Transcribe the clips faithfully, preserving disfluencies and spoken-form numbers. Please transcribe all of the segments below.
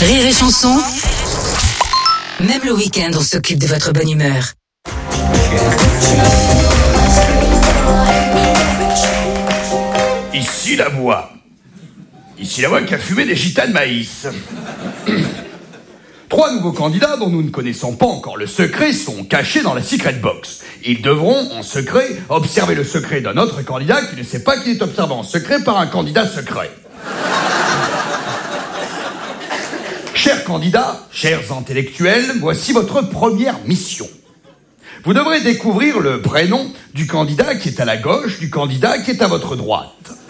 Rire et chanson. Même le week-end, on s'occupe de votre bonne humeur. Ici la voix. Ici la voix qui a fumé des gitanes de maïs. Trois nouveaux candidats dont nous ne connaissons pas encore le secret sont cachés dans la secret box. Ils devront, en secret, observer le secret d'un autre candidat qui ne sait pas qu'il est observé en secret par un candidat secret. Chers candidats, chers intellectuels, voici votre première mission. Vous devrez découvrir le prénom du candidat qui est à la gauche, du candidat qui est à votre droite.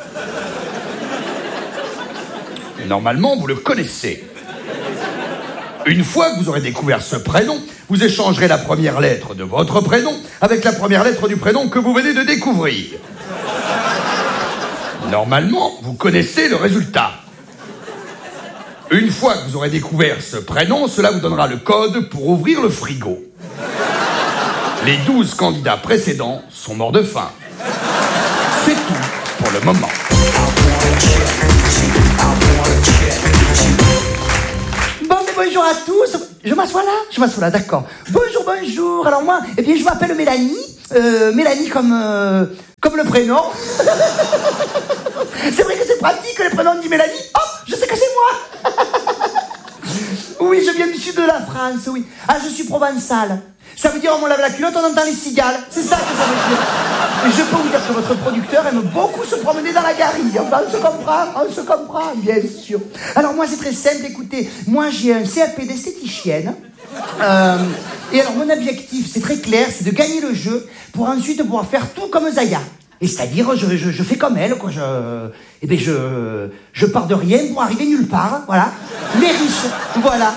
Normalement, vous le connaissez. Une fois que vous aurez découvert ce prénom, vous échangerez la première lettre de votre prénom avec la première lettre du prénom que vous venez de découvrir. Normalement, vous connaissez le résultat. Une fois que vous aurez découvert ce prénom, cela vous donnera le code pour ouvrir le frigo. Les douze candidats précédents sont morts de faim. C'est tout pour le moment. Bon, mais bonjour à tous. Je m'assois là Je m'assois là, d'accord. Bonjour, bonjour. Alors moi, eh bien, je m'appelle Mélanie. Euh, Mélanie comme, euh, comme le prénom. C'est vrai que c'est pratique, le prénom dit Mélanie. Oh, je sais que c'est moi. Oui, je viens du sud de la France, oui. Ah, je suis provençale. Ça veut dire on me lave la culotte, on entend les cigales. C'est ça que ça veut dire. Et je peux vous dire que votre producteur aime beaucoup se promener dans la garrigue. Enfin, on se comprend, on se comprend, bien sûr. Alors moi, c'est très simple, écoutez. Moi, j'ai un C A P d'esthéticienne. Euh, et alors, mon objectif, c'est très clair, c'est de gagner le jeu pour ensuite pouvoir faire tout comme Zaya. Et c'est-à-dire, je, je, je fais comme elle, quoi. Je, eh ben, je, je pars de rien pour arriver nulle part, voilà. Mais riche, voilà.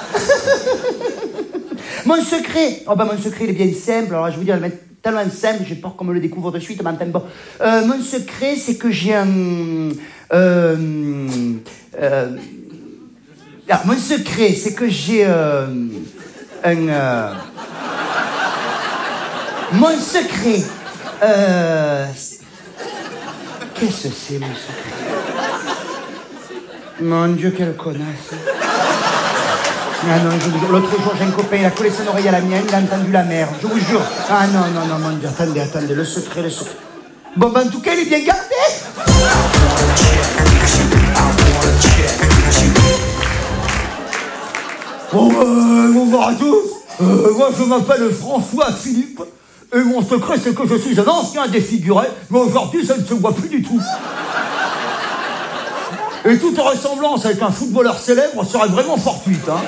Mon secret, oh ben mon secret il est bien simple. Alors je vous dire, il est tellement simple, j'ai peur qu'on me le découvre de suite. Mais enfin, bon. Euh, mon secret, c'est que j'ai un. Euh, euh, alors, mon secret, c'est que j'ai euh, un. Euh, mon secret. Euh, Qu'est-ce que c'est, mon secret? Mon Dieu, quelle connasse. Ah non, je vous jure, l'autre jour, j'ai un copain, il a collé son oreille à la mienne, il a entendu la mer, je vous jure. Ah non, non, non, mon Dieu, attendez, attendez, le secret, le secret. Bon, ben, en tout cas, il est bien gardé. Bon, euh, bonjour à tous. Euh, moi, je m'appelle François Philippe. Et mon secret, c'est que je suis un ancien défiguré, mais aujourd'hui, ça ne se voit plus du tout. Et toute ressemblance avec un footballeur célèbre serait vraiment fortuite, hein.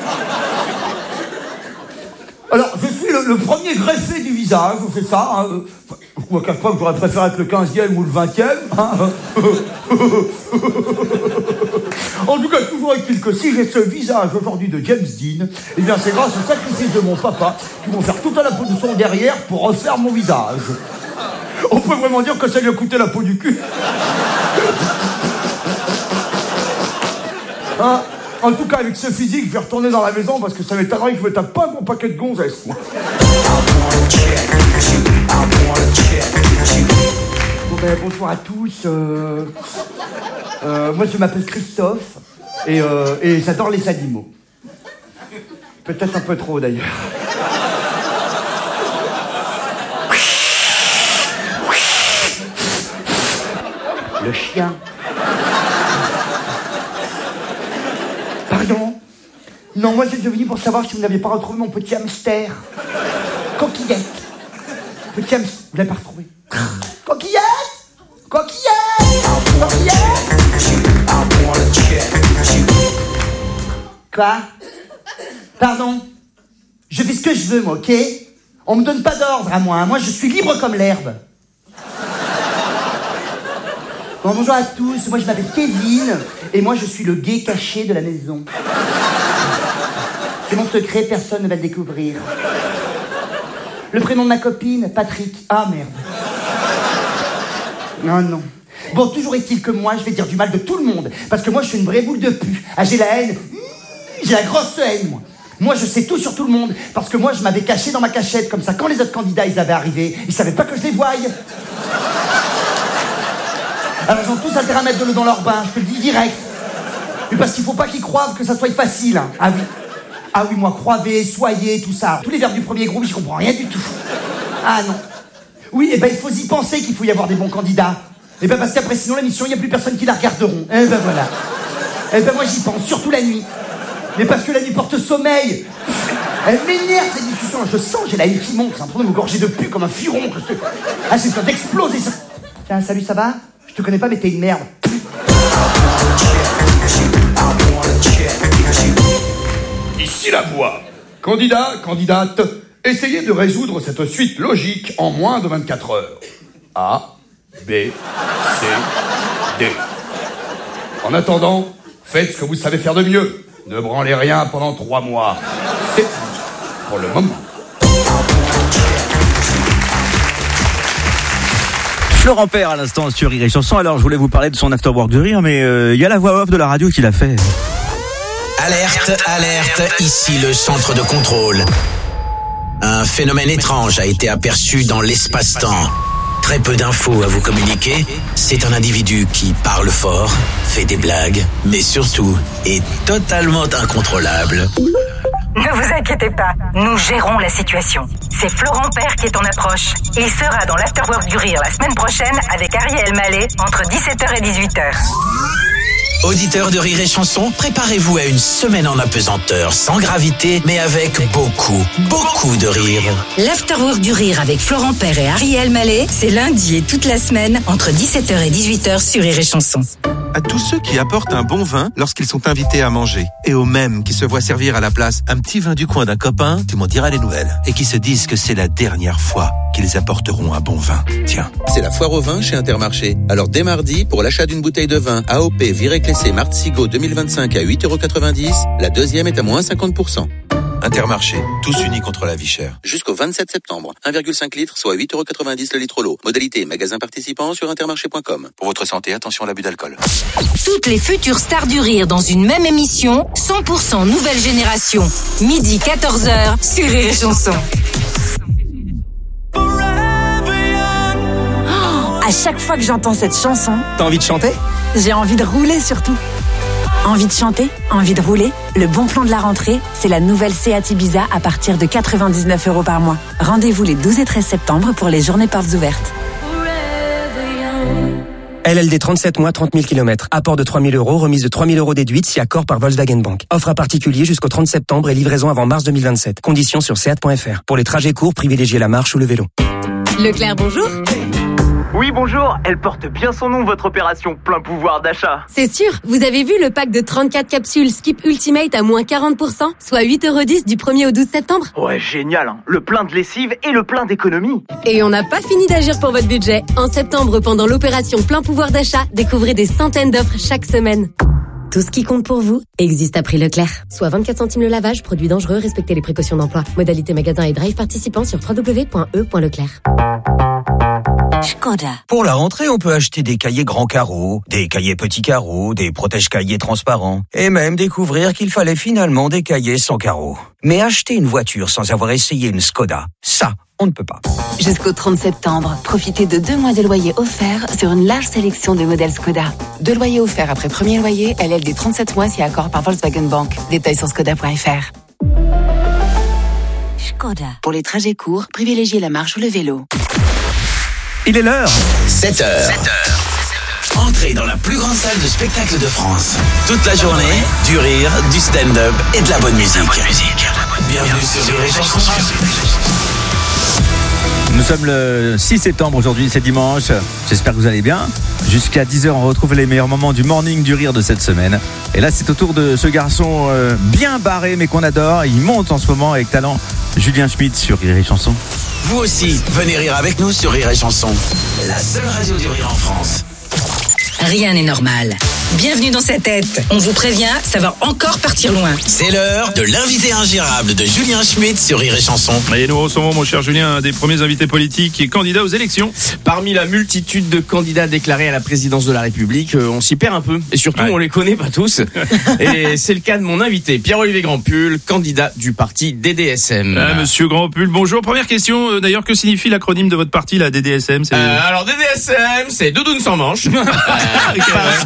Alors, je suis le, le premier greffé du visage, c'est ça, hein. Je ne cache pas que j'aurais préféré être le quinzième ou le vingtième, hein. En tout cas, toujours est-il que si j'ai ce visage aujourd'hui de James Dean, eh bien c'est grâce au sacrifice de mon papa qui vont faire toute la peau de son derrière pour refaire mon visage. On peut vraiment dire que ça lui a coûté la peau du cul. Hein, en tout cas, avec ce physique, je vais retourner dans la maison parce que ça m'étonnerait que je me tape pas mon paquet de gonzesses. Bon ben, bonjour à tous. Euh, euh, moi, je m'appelle Christophe et, euh, et j'adore les animaux. Peut-être un peu trop, d'ailleurs. Le chien. Pardon? Non, moi j'étais venu pour savoir si vous n'aviez pas retrouvé mon petit hamster. Coquillette. Petit hamster. Vous l'avez pas retrouvé? Coquillette! Coquillette! Coquillette! Quoi? Pardon? Je fais ce que je veux, moi, ok? On me donne pas d'ordre à moi. Moi, je suis libre comme l'herbe. Bon, bonjour à tous. Moi, je m'appelle Kevin. Et moi, je suis le gay caché de la maison. C'est mon secret, personne ne va le découvrir. Le prénom de ma copine, Patrick. Ah, merde. Non, non. Bon, toujours est-il que moi, je vais dire du mal de tout le monde. Parce que moi, je suis une vraie boule de pu. Ah, j'ai la haine. J'ai la grosse haine, moi. Moi, je sais tout sur tout le monde. Parce que moi, je m'avais caché dans ma cachette. Comme ça, quand les autres candidats, ils avaient arrivé, ils savaient pas que je les voyais. Alors, ils ont tous intérêt à mettre de l'eau dans leur bain. Je te le dis direct. Mais parce qu'il faut pas qu'ils croient que ça soit facile. Hein. Ah oui. Ah oui, moi, croivez, soyez, tout ça. Tous les verbes du premier groupe, j'y comprends rien du tout. Ah non. Oui, et ben il faut y penser qu'il faut y avoir des bons candidats. Et ben parce qu'après, sinon, l'émission, il n'y a plus personne qui la regarderont. Et ben voilà. Et ben moi, j'y pense, surtout la nuit. Mais parce que la nuit porte sommeil. Elle m'énerve, cette discussion. Je sens, j'ai la haine qui monte. C'est en train de me gorger de pu comme un furon. Que je te... Ah, j'ai peur d'exploser ça. Tiens, salut, ça va? Je te connais pas, mais t'es une merde. Ici la voix. Candidat, candidate, essayez de résoudre cette suite logique en moins de vingt-quatre heures. A, B, C, D. En attendant, faites ce que vous savez faire de mieux. Ne branlez rien pendant trois mois. C'est tout pour le moment. Florent Père à l'instant sur Rire et Chanson. Alors je voulais vous parler de son afterwork de rire, mais il euh, y a la voix off de la radio qui l'a fait. Alerte, alerte, ici le centre de contrôle. Un phénomène étrange a été aperçu dans l'espace-temps. Très peu d'infos à vous communiquer. C'est un individu qui parle fort, fait des blagues, mais surtout est totalement incontrôlable. Ne vous inquiétez pas, nous gérons la situation. C'est Florent Père qui est en approche. Il sera dans l'Afterwork du Rire la semaine prochaine avec Ariel Mallet entre dix-sept heures et dix-huit heures. Auditeurs de Rire et Chanson, préparez-vous à une semaine en apesanteur, sans gravité, mais avec beaucoup, beaucoup de rire. L'Afterwork du Rire avec Florent Père et Ariel Mallet, c'est lundi et toute la semaine entre dix-sept heures et dix-huit heures sur Rire et Chanson. À tous ceux qui apportent un bon vin lorsqu'ils sont invités à manger, et aux mêmes qui se voient servir à la place un petit vin du coin d'un copain, tu m'en diras les nouvelles, et qui se disent que c'est la dernière fois qu'ils apporteront un bon vin. Tiens. C'est la foire au vin chez Intermarché. Alors dès mardi, pour l'achat d'une bouteille de vin A O P Viré Clessé Martzigo deux mille vingt-cinq à huit euros quatre-vingt-dix, la deuxième est à moins cinquante pour cent. Intermarché, tous unis contre la vie chère. Jusqu'au vingt-sept septembre, un virgule cinq litres, soit huit euros quatre-vingt-dix le litre l'eau. Modalité magasin participant sur intermarché point com. Pour votre santé, attention à l'abus d'alcool. Toutes les futures stars du rire dans une même émission, cent pour cent nouvelle génération. Midi quatorze heures sur Rire et Chanson. Oh, à chaque fois que j'entends cette chanson, T'as envie de chanter? j'ai envie de rouler surtout. Envie de chanter, envie de rouler. Le bon plan de la rentrée, c'est la nouvelle Seat Ibiza à partir de quatre-vingt-dix-neuf euros par mois. Rendez-vous les douze et treize septembre pour les journées portes ouvertes. L L D trente-sept mois, trente mille kilomètres. Apport de trois mille euros, remise de trois mille euros déduite si accord par Volkswagen Bank. Offre à particulier jusqu'au trente septembre et livraison avant mars deux mille vingt-sept. Conditions sur seat point f r. Pour les trajets courts, privilégiez la marche ou le vélo. Leclerc, bonjour. Oui, bonjour. Elle porte bien son nom, votre opération plein pouvoir d'achat. C'est sûr, vous avez vu le pack de trente-quatre capsules Skip Ultimate à moins quarante pour cent, soit huit euros dix du premier au douze septembre. Ouais, génial, hein. Le plein de lessive et le plein d'économie. Et on n'a pas fini d'agir pour votre budget. En septembre, pendant l'opération plein pouvoir d'achat, découvrez des centaines d'offres chaque semaine. Tout ce qui compte pour vous existe à prix Leclerc. Soit vingt-quatre centimes le lavage, produit dangereux, respectez les précautions d'emploi. Modalité magasin et drive participants sur w w w point e point leclerc. Skoda. Pour la rentrée, on peut acheter des cahiers grands carreaux, des cahiers petits carreaux, des protège-cahiers transparents, et même découvrir qu'il fallait finalement des cahiers sans carreaux. Mais acheter une voiture sans avoir essayé une Skoda, ça, on ne peut pas. Jusqu'au trente septembre, profitez de deux mois de loyer offert sur une large sélection de modèles Skoda. Deux loyers offerts après premier loyer, L L D trente-sept mois si accord par Volkswagen Bank. Détails sur skoda point f r. Skoda. Pour les trajets courts, privilégiez la marche ou le vélo. Il est l'heure. sept heures. Entrez dans la plus grande salle de spectacle de France. Toute la journée, du rire, du stand-up et de la bonne musique. Bienvenue sur Rire et Chanson. Nous sommes le six septembre aujourd'hui, c'est dimanche. J'espère que vous allez bien. Jusqu'à dix heures, on retrouve les meilleurs moments du morning du rire de cette semaine. Et là, c'est au tour de ce garçon euh, bien barré, mais qu'on adore. Il monte en ce moment avec talent. Julien Schmitt sur Rire et Chanson. Vous aussi, venez rire avec nous sur Rire et Chanson. La seule radio du rire en France. Rien n'est normal. Bienvenue dans sa tête. On vous prévient, ça va encore partir loin. C'est l'heure de l'invité ingérable de Julien Schmitt sur Rire et Chanson. Et nous recevons, mon cher Julien, un des premiers invités politiques et candidats aux élections. Parmi la multitude de candidats déclarés à la présidence de la République, on s'y perd un peu. Et surtout, ouais. on les connaît pas tous. Et c'est le cas de mon invité, Pierre-Olivier Grandpull, candidat du parti D D S M. Ah, monsieur Grandpull, bonjour. Première question, euh, d'ailleurs, que signifie l'acronyme de votre parti, la D D S M? C'est... Euh, alors, D D S M, c'est Doudoune sans manche. Parce que la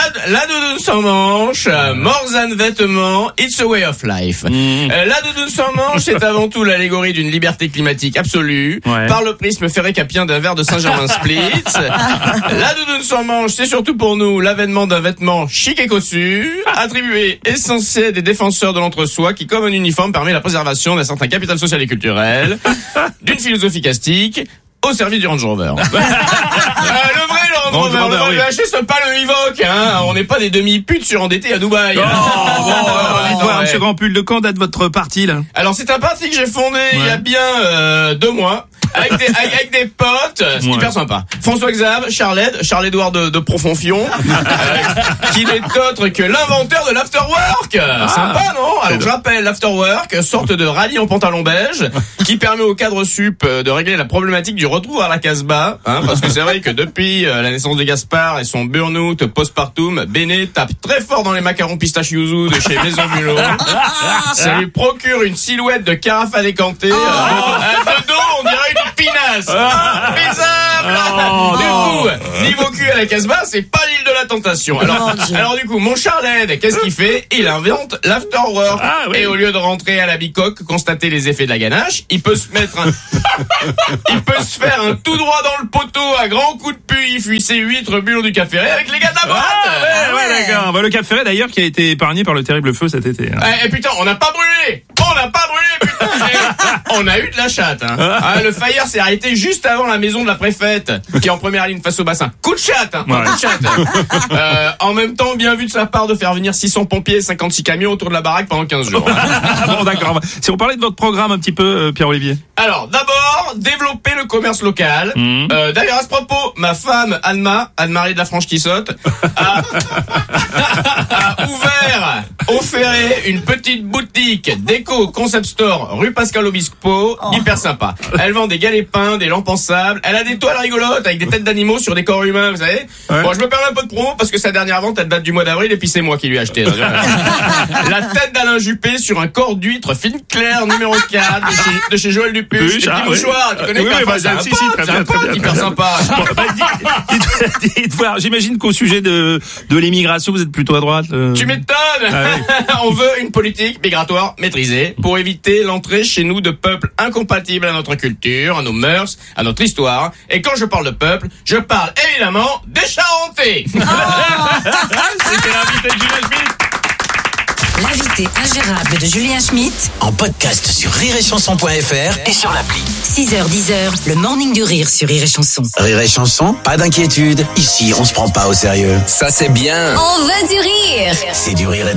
la doudoune sans manche, euh, more than vêtements, it's a way of life. Mmh. Euh, la doudoune sans manche, c'est avant tout l'allégorie d'une liberté climatique absolue, ouais. par le prisme ferré-capien d'un verre de Saint-Germain-Splitz. La doudoune sans manche, c'est surtout pour nous l'avènement d'un vêtement chic et cossu, attribué et censé des défenseurs de l'entre-soi qui, comme un uniforme, permet la préservation d'un certain capital social et culturel, d'une philosophie castique, au service du Range Rover. euh, le vrai le Range Rover, le V H S, c'est pas le Evoque, hein. On n'est pas des demi-putes surendettés à Dubaï. Oh, bon, euh, dites-moi, ouais. Monsieur Grandpull, de quand date votre parti, là? Alors, c'est un parti que j'ai fondé ouais. il y a bien euh, deux mois. Avec des, avec, avec des potes, c'est ouais. hyper sympa. François Xav, Charlède, Charles-Édouard de, de Profonfion, euh, qui n'est autre que l'inventeur de l'afterwork. Ah, sympa, non? Alors, je rappelle, l'afterwork, sorte de rallye en pantalon beige, qui permet au cadre sup de régler la problématique du retour à la Casbah, hein, parce que c'est vrai que depuis euh, la naissance de Gaspard et son burn-out postpartum, Béné tape très fort dans les macarons pistache yuzu de chez Maison Bulot. Ça lui procure une silhouette de carafe à décanter. Oh. Euh, de dos, on dirait une pinasse. Ah, bizarre. Oh, du coup, niveau cul à la Casbah, c'est pas l'île de la tentation. Alors, oh, alors du coup, mon Charlède, qu'est-ce qu'il fait? Il invente l'afterwork. Ah, oui. Et au lieu de rentrer à la bicoque, constater les effets de la ganache, il peut se mettre un... il peut se faire un tout droit dans le poteau à grands coups de puits, fuit ses huîtres, bulles du Cap Ferret avec les gars de la boîte. Ah, ouais, ah, ouais, ouais, d'accord. Bah, le Cap Ferret, d'ailleurs, qui a été épargné par le terrible feu cet été. Hein. Eh, eh putain, on n'a pas brûlé. On n'a pas brûlé, putain. On a eu de la chatte, hein. Ah, le fire s'est arrêté juste avant la maison de la préfète, qui est en première ligne face au bassin. Coup de chatte, hein. Ouais. Coup de chatte. Euh, en même temps, bien vu de sa part de faire venir six cents pompiers et cinquante-six camions autour de la baraque pendant quinze jours. Bon, d'accord. Si on parlait de votre programme un petit peu, euh, Pierre-Olivier. Alors, d'abord, développer le commerce local. Mmh. Euh, d'ailleurs, à ce propos, ma femme, Anne-Ma, Anne-Marie de la Franche qui saute, a, a ouvert au Ferré une petite boutique déco concept store rue Pascal Obispo, oh. hyper sympa. Elle vend des galets-peints, des lampes en sable, elle a des toiles rigolotes avec des têtes d'animaux sur des corps humains, vous savez. Ouais. Bon, je me permets un peu de promo parce que sa dernière vente, elle date du mois d'avril et puis c'est moi qui lui ai acheté. La tête d'Alain Juppé sur un corps d'huître fine claire numéro quatre de chez, de chez Joël Dupuche. Des petits mouchoirs, tu connais pas, c'est un pote, hyper sympa. Dites-moi, j'imagine qu'au sujet de, de l'immigration, vous êtes plutôt à droite. Euh... Tu m'étonnes. Ah, oui. On veut une politique migratoire maîtrisée pour éviter l'entrée chez nous de peuples incompatibles à notre culture, à nos mœurs, à notre histoire. Et quand je parle de peuple, je parle évidemment des Charentais. Oh. C'était l'invité de Julien Schmitt. L'invité ingérable de Julien Schmitt en podcast sur rire et chanson point f r et sur l'appli. six heures dix heures, le morning du rire sur Rire et Chanson. Rire et Chanson, pas d'inquiétude. Ici, on se prend pas au sérieux. Ça, c'est bien. On veut du rire. C'est du rire et de